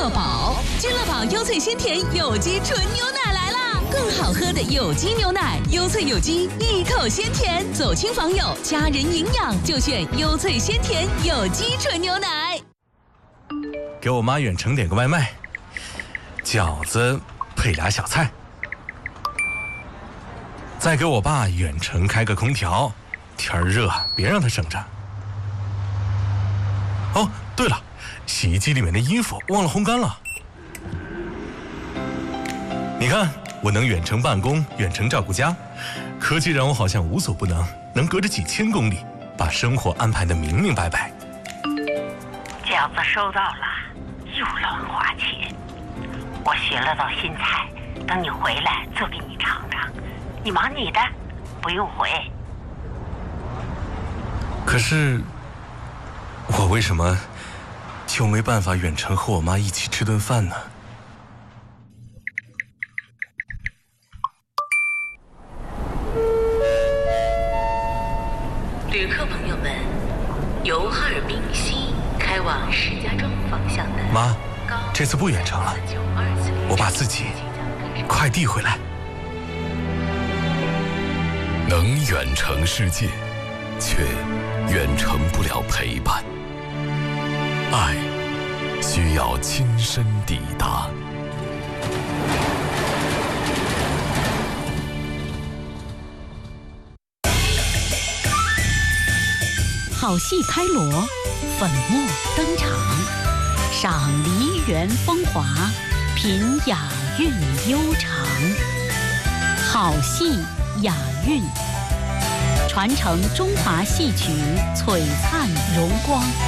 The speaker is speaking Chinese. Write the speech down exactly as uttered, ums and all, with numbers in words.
乐宝，君乐宝优萃鲜甜有机纯牛奶来啦！更好喝的有机牛奶，优萃有机，一口鲜甜，走亲访友，家人营养就选优萃鲜甜有机纯牛奶。 给我妈远程点个外卖，饺子配俩小菜。再给我爸远程开个空调，天儿热，别让他省着。哦，对了，洗衣机里面的衣服忘了烘干了。你看，我能远程办公，远程照顾家，科技让我好像无所不能，能隔着几千公里把生活安排得明明白白。 饺子收到了，又乱花钱。我学了道新菜，等你回来做给你尝尝。你忙你的，不用回。 可是，我为什么就没办法远程和我妈一起吃顿饭呢？ 旅客朋友们，由哈尔滨西开往石家庄方向的妈，这次不远程了，我把自己快递回来。 能远程世界，却远程不了陪伴。爱需要亲身抵达。 好戏开锣，粉墨登场，赏梨园风华，品雅韵悠长。好戏雅韵，传承中华戏曲璀璨荣光。